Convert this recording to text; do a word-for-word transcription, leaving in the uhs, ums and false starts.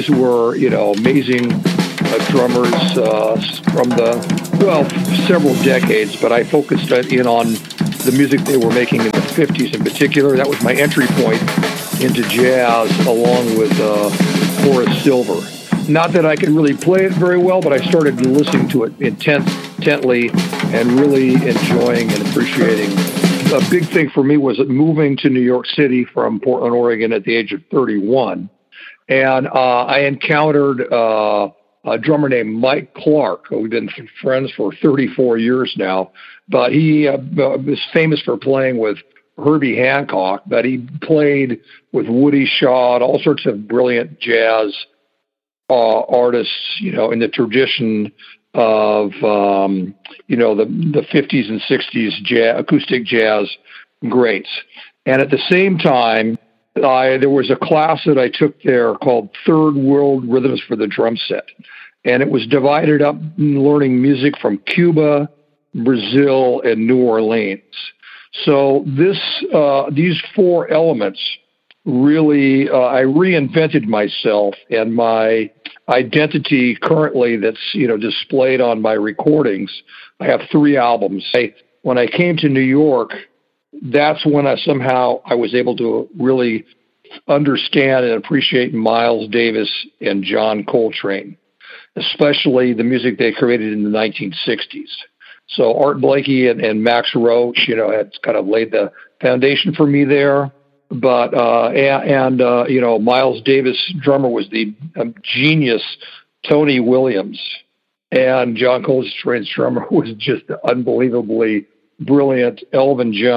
These were, you know, amazing uh, drummers uh, from the, well, several decades, but I focused in on the music they were making in the fifties in particular. That was my entry point into jazz, along with uh, Horace Silver. Not that I could really play it very well, but I started listening to it intent, intently and really enjoying and appreciating. A big thing for me was moving to New York City from Portland, Oregon at the age of thirty-one. And uh, I encountered uh, a drummer named Mike Clark, who we've been friends for thirty-four years now. But he uh, was famous for playing with Herbie Hancock, but he played with Woody Shaw and all sorts of brilliant jazz uh, artists, you know, in the tradition of, um, you know, the, the fifties and sixties jazz, acoustic jazz greats. And at the same time, I, there was a class that I took there called Third World Rhythms for the Drum Set. And it was divided up in learning music from Cuba, Brazil, and New Orleans. So this, uh, these four elements really, uh, I reinvented myself, and my identity currently that's, you know, displayed on my recordings. I have three albums. I, when I came to New York, that's when I somehow I was able to really understand and appreciate Miles Davis and John Coltrane, especially the music they created in the nineteen sixties. So Art Blakey and, and Max Roach, you know, had kind of laid the foundation for me there. But, uh, and, and uh, you know, Miles Davis, drummer, was the um, genius Tony Williams. And John Coltrane's drummer was just unbelievably brilliant Elvin Jones.